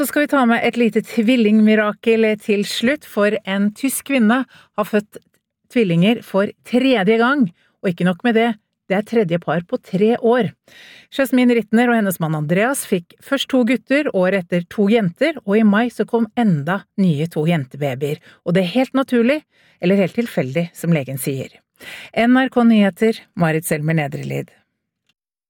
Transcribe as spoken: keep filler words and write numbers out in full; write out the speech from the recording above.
Så skal vi ta med et lite tvillingmirakel til slutt, for en tysk kvinne har født tvillinger for tredje gang, og ikke nok med det, det er tredje par på tre år. Jasmin Rittner og hennes mann Andreas fikk først to gutter, året etter to jenter, og i mai så kom enda nye to jentebabyer, og det er helt naturlig, eller helt tilfeldig, som legen sier. N R K Nyheter, Marit Selmer Nedrelid.